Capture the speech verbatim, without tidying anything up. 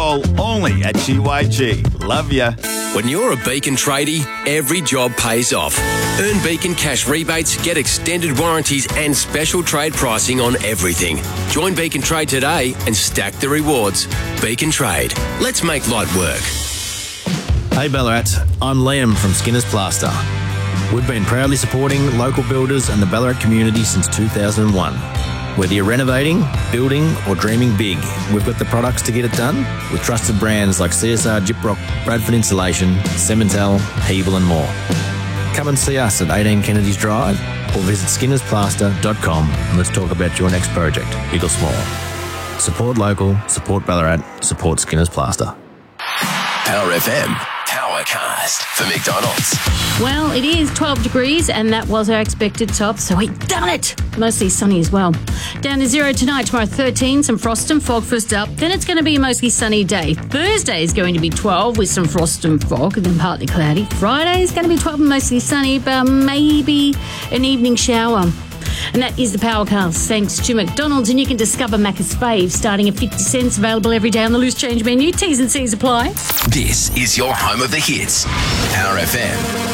Roll only at G Y G. Love ya. When you're a Beacon tradie, every job pays off. Earn Beacon cash rebates, get extended warranties and special trade pricing on everything. Join Beacon Trade today and stack the rewards. Beacon Trade. Let's make light work. Hey Ballarat, I'm Liam from Skinner's Plaster. We've been proudly supporting local builders and the Ballarat community since two thousand one. Whether you're renovating, building or dreaming big, we've got the products to get it done with trusted brands like C S R Gyprock, Bradford Insulation, Cementel, Hebel and more. Come and see us at eighteen Kennedy's Drive or visit skinners plaster dot com and let's talk about your next project, big or small. Support local, support Ballarat, support Skinner's Plaster. Power F M, Powercast for McDonald's. Well, it is twelve degrees and that was our expected top, so we done it. Mostly sunny as well. Down to zero tonight, tomorrow thirteen, some frost and fog first up. Then it's going to be a mostly sunny day. Thursday is going to be twelve with some frost and fog and then partly cloudy. Friday is going to be twelve and mostly sunny, but maybe an evening shower. And that is the Powercast, thanks to McDonald's. And you can discover Macca's Fave starting at fifty cents, available every day on the loose change menu. T's and C's apply. This is your home of the hits. Power F M.